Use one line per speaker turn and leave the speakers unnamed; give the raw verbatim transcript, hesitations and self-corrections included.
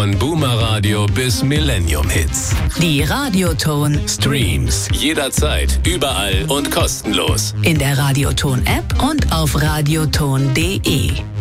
Von Boomer Radio bis Millennium Hits.
Die Radioton
Streams jederzeit, überall und kostenlos.
in der Radioton App und auf radioton punkt de.